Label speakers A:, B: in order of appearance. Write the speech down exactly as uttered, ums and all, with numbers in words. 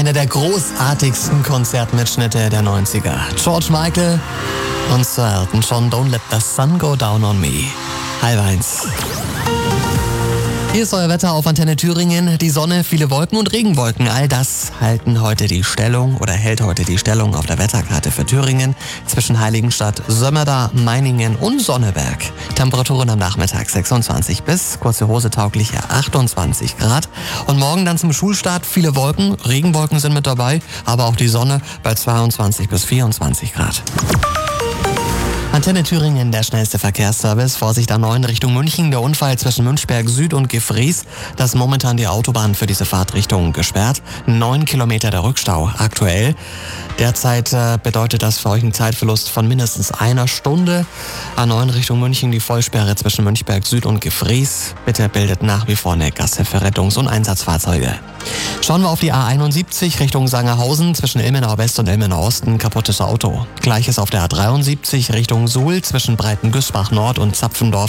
A: Einer der großartigsten Konzertmitschnitte der neunziger. George Michael und Sir Elton John, Don't Let the Sun Go Down on Me. Halb eins. Hier ist euer Wetter auf Antenne Thüringen. Die Sonne, viele Wolken und Regenwolken. All das halten heute die Stellung oder hält heute die Stellung auf der Wetterkarte für Thüringen zwischen Heiligenstadt, Sömmerda, Meiningen und Sonneberg. Temperaturen am Nachmittag sechsundzwanzig bis kurze Hose taugliche achtundzwanzig Grad. Und morgen dann zum Schulstart viele Wolken. Regenwolken sind mit dabei, aber auch die Sonne bei zweiundzwanzig bis vierundzwanzig Grad. Antenne Thüringen, der schnellste Verkehrsservice. Vorsicht A neun Richtung München. Der Unfall zwischen Münchberg Süd und Gefries. Das ist momentan die Autobahn für diese Fahrtrichtung gesperrt. Neun Kilometer der Rückstau aktuell. Derzeit äh, bedeutet das für euch einen Zeitverlust von mindestens einer Stunde. A neun Richtung München, die Vollsperre zwischen Münchberg Süd und Gefries. Bitte bildet nach wie vor eine Gasse für Rettungs- und Einsatzfahrzeuge. Schauen wir auf die A einundsiebzig Richtung Sangerhausen zwischen Ilmenau West und Ilmenau Osten. Kaputtes Auto. Gleiches auf der A dreiundsiebzig Richtung Suhl zwischen Breitengüßbach Nord und Zapfendorf.